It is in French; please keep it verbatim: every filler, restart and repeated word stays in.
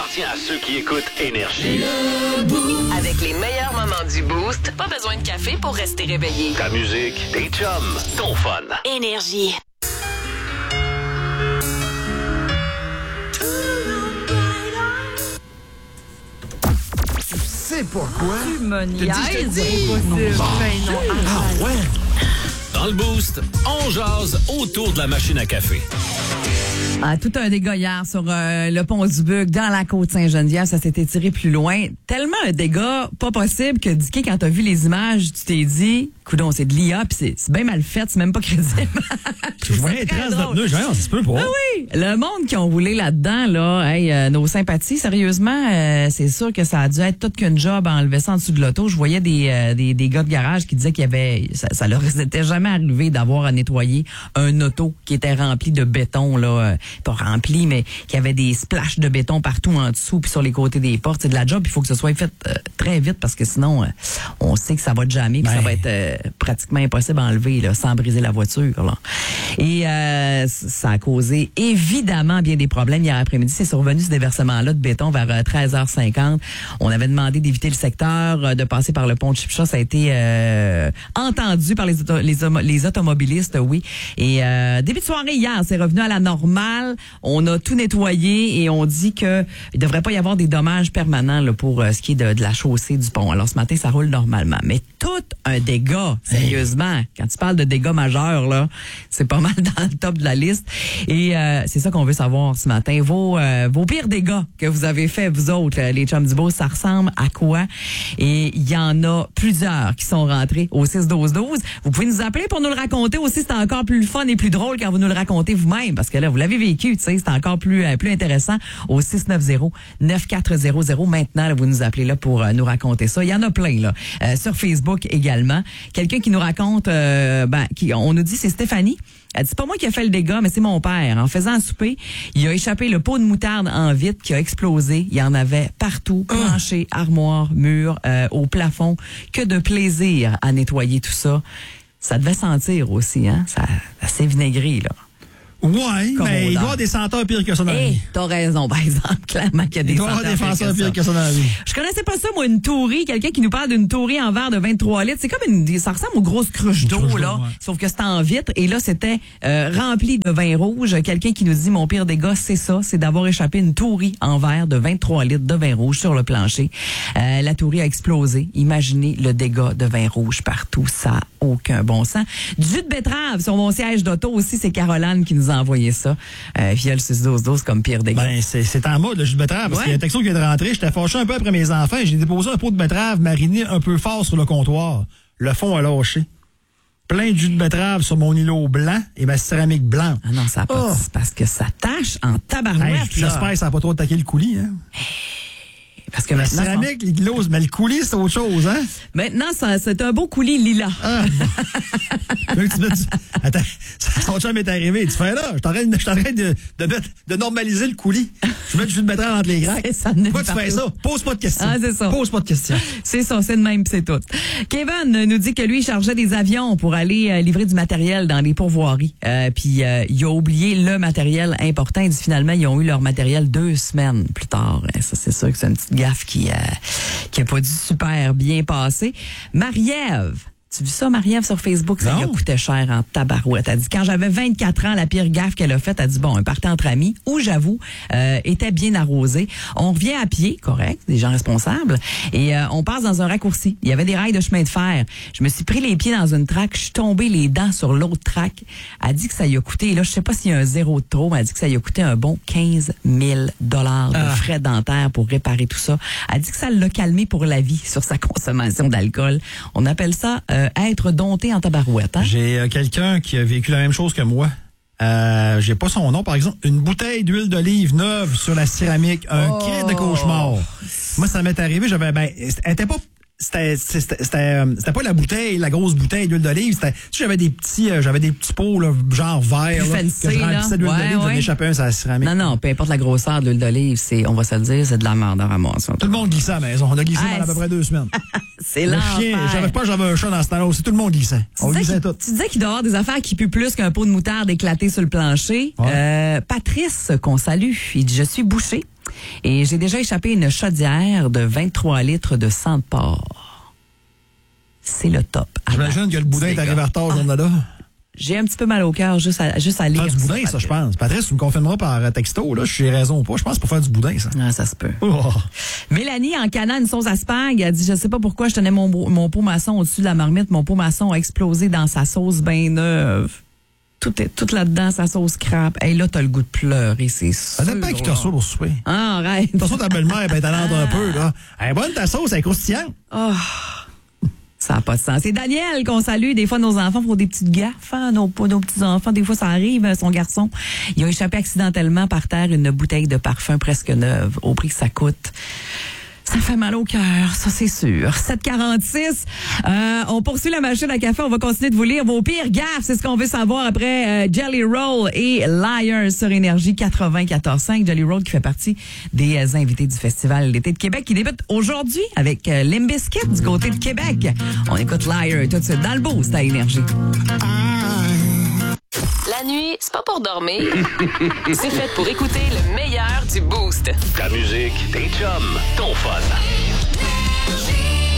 appartient à ceux qui écoutent Énergie. Avec les meilleurs moments du Boost, pas besoin de café pour rester réveillé. Ta musique, tes chums, ton fun. Énergie. Tu sais pourquoi? Tu me niaises. Je te dis. Non, ben non, Ah ouais? Dans le Boost, on jase autour de la machine à café. Ah, tout un dégât hier sur euh, le pont du Buc dans la Côte-Saint-Geneviève. Ça s'est étiré plus loin. Tellement un dégât pas possible que, Dicky, quand t'as vu les images, tu t'es dit, coudonc, c'est de l'I A, puis c'est, c'est bien mal fait, c'est même pas crédible. Je voyais les traces de pneus, ça se peut pas. Ah oui, le monde qui ont roulé là-dedans, là, hey, euh, nos sympathies, sérieusement, euh, c'est sûr que ça a dû être tout qu'une job à enlever ça en dessous de l'auto. Je voyais des, euh, des, des gars de garage qui disaient qu'il y avait, ça, ça leur était jamais arrivé d'avoir à nettoyer un auto qui était rempli de béton, là, euh, pas rempli, mais qui avait des splashes de béton partout en dessous puis sur les côtés des portes. C'est de la job, il faut que ce soit fait euh, très vite parce que sinon, euh, on sait que ça va jamais puis Ben. ça va être euh, pratiquement impossible à enlever là, sans briser la voiture. Là. Et euh, ça a causé évidemment bien des problèmes hier après-midi. C'est survenu ce déversement-là de béton vers euh, treize heures cinquante. On avait demandé d'éviter le secteur, euh, de passer par le pont de Chipcha. Ça a été euh, entendu par les, auto- les, homo- les automobilistes, oui. Et euh, début de soirée hier, c'est revenu à la normale. On a tout nettoyé et on dit que il devrait pas y avoir des dommages permanents là, pour euh, ce qui est de, de la chaussée du pont. Alors ce matin, ça roule normalement. Mais tout un dégât, sérieusement. Quand tu parles de dégâts majeurs, là, c'est pas mal dans le top de la liste. Et euh, c'est ça qu'on veut savoir ce matin. Vos, euh, vos pires dégâts que vous avez fait, vous autres, les chums du beau, ça ressemble à quoi? Et il y en a plusieurs qui sont rentrés au six douze douze. Vous pouvez nous appeler pour nous le raconter aussi. C'est encore plus fun et plus drôle quand vous nous le racontez vous-même. Parce que là, vous l'avez vécu, tu sais, c'est encore plus, euh, plus intéressant au six neuf zéro neuf quatre zéro zéro. Maintenant, là, vous nous appelez là pour euh, nous raconter ça. Il y en a plein, là. Euh, sur Facebook également. Quelqu'un qui nous raconte, euh, ben, qui, on nous dit, c'est Stéphanie. Elle dit, c'est pas moi qui a fait le dégât, mais c'est mon père. En faisant un souper, il a échappé le pot de moutarde en vitre qui a explosé. Il y en avait partout, plancher, armoire, mur, euh, au plafond. Que de plaisir à nettoyer tout ça. Ça devait sentir aussi, hein? Ça, ça s'est vinaigré, là. Ouais, Comme mais il doit y odeur. avoir des senteurs pires que ça dans la Hey, vie. t'as raison, par exemple. Clairement qu'il y a des Il doit y avoir des senteurs senteurs pires que que ça dans la vie. Je connaissais pas ça, moi, une tourie. Quelqu'un qui nous parle d'une tourie en verre de vingt-trois litres. C'est comme une, ça ressemble aux grosses cruches Une d'eau, cruche là. d'eau, ouais. Sauf que c'était en vitre. Et là, c'était euh, rempli de vin rouge. Quelqu'un qui nous dit, mon pire dégât, c'est ça. C'est d'avoir échappé une tourie en verre de vingt-trois litres de vin rouge sur le plancher. Euh, la tourie a explosé. Imaginez le dégât de vin rouge partout. Ça n'a aucun bon sens. Du jus de betterave sur mon siège d'auto aussi. C'est Caroline qui nous a envoyé ça. Euh, via le six douze douze comme pire dégât. Ben, c'est, c'est en mode le jus de betterave, parce Ouais. qu'il y a un texto qui vient de rentrer. J'étais fâché un peu après mes enfants et j'ai déposé un pot de betterave mariné un peu fort sur le comptoir. Le fond a lâché. Plein de jus de betterave sur mon îlot blanc et ma céramique blanche. Ah non, ça a pas Oh. c'est parce que ça tâche en tabarouette. Hey, là. j'espère que ça n'a pas trop attaqué le coulis. Hein? Parce que La maintenant, céramique, les gloses, mais le coulis, c'est autre chose. Hein? maintenant ça, c'est un beau coulis lilas. Ah. Là, tu mets du... Attends, ça, son chum est arrivé. Tu fais là, je suis en train, de, je suis en train de, de, mettre, de normaliser le coulis. Je mets du jus de betterave entre les grains. C'est ça, ne Pourquoi tu fais parle ça? Pose pas de questions. Ah, c'est ça. Pose pas de questions. C'est ça, c'est de même, pis c'est tout. Kevin nous dit que lui, il chargeait des avions pour aller euh, livrer du matériel dans les pourvoiries. Euh, Puis euh, il a oublié le matériel important. Il dit finalement, ils ont eu leur matériel deux semaines plus tard. Et ça, c'est sûr que c'est une petite gaffe qui, euh, qui a pas dû super bien passer. Marie-Ève. Tu as vu ça, Marie-Ève, sur Facebook? Ça Non. lui a coûté cher en tabarouette. Elle dit, quand j'avais vingt-quatre ans, la pire gaffe qu'elle a faite, elle dit, bon, un party entre amis, où, j'avoue, euh, était bien arrosé. On revient à pied, correct, des gens responsables, et euh, on passe dans un raccourci. Il y avait des rails de chemin de fer. Je me suis pris les pieds dans une traque, je suis tombé les dents sur l'autre traque. Elle dit que ça lui a coûté, et là, je sais pas s'il y a un zéro de trop, mais elle dit que ça lui a coûté un bon quinze mille dollars de Ah. frais dentaires pour réparer tout ça. Elle dit que ça l'a calmé pour la vie sur sa consommation d'alcool. On appelle ça euh, être dompté en tabarouette. Hein? J'ai euh, quelqu'un qui a vécu la même chose que moi. Euh, j'ai pas son nom, par exemple. Une bouteille d'huile d'olive neuve sur la céramique. Un Oh. cri de cauchemar. Moi, ça m'est arrivé. J'avais, ben, elle était pas, c'était, c'était, c'était, euh, c'était pas la bouteille, la grosse bouteille d'huile d'olive. C'était, tu sais, j'avais des petits, euh, j'avais des petits pots, là, genre verts, Plus là, fancy, que je là. remplissais d'huile Ouais, d'olive. J'en ouais. échappais un sur la céramique. Non, non, peu importe la grosseur de l'huile d'olive, c'est, on va se le dire, c'est de la merde à ramasser. Tout le monde glissait à la maison. On a glissé Ah, pendant à peu près deux semaines. C'est Le l'enfer. chien, j'avais pas, j'avais un chat dans ce temps-là aussi. Tout le monde glissait. On Tu disais, glissait qu'il, tout. tu disais qu'il doit y avoir des affaires qui puent plus qu'un pot de moutarde éclaté sur le plancher. Ouais. Euh, Patrice, qu'on salue, il dit, je suis bouché. Et j'ai déjà échappé une chaudière de vingt-trois litres de sang de porc. C'est le top. J'imagine que le boudin est arrivé en retard, ce journée-là. J'ai un petit peu mal au cœur juste à, juste à lire. Faire du boudin, ça, je pense. Patrice, tu me confirmeras par texto, là, je suis raison ou pas. Je pense pour faire du boudin, ça. Ah, ça se peut. Oh. Mélanie, en canant une sauce à spag, a dit, je sais pas pourquoi je tenais mon, mon pot maçon au-dessus de la marmite. Mon pot maçon a explosé dans sa sauce bien neuve. Tout est tout là-dedans, sa sauce crabe. Hey, là, t'as le goût de pleurer, c'est sûr. Ça dépend qui te reçoit pour souper. Ah, arrête. De toute façon, ta belle-mère est talente un peu, là. Elle est bonne, ta sauce, elle est croustillante. Oh. Ça n'a pas de sens. C'est Daniel qu'on salue. Des fois, nos enfants font des petites gaffes. Hein? Nos, nos petits-enfants, des fois, ça arrive. Son garçon, il a échappé accidentellement par terre une bouteille de parfum presque neuve au prix que ça coûte. Ça fait mal au cœur, ça c'est sûr. sept quarante-six, euh, on poursuit la machine à café. On va continuer de vous lire vos pires gaffes. C'est ce qu'on veut savoir après euh, Jelly Roll et Liars sur Énergie quatre-vingt-quatorze cinq. Jelly Roll qui fait partie des euh, invités du Festival l'été de Québec qui débute aujourd'hui avec euh, Limp Bizkit du côté de Québec. On écoute Liars tout de suite dans le boost à Énergie. La nuit, c'est pas pour dormir. C'est fait pour écouter le meilleur du Boost. Ta musique, tes chums, ton fun.